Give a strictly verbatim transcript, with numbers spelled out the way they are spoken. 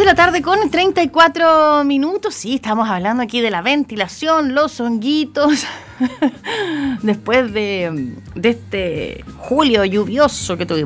la tarde con treinta y cuatro minutos. Sí, estamos hablando aquí de la ventilación, los honguitos. Después de, de este julio lluvioso que tuvimos.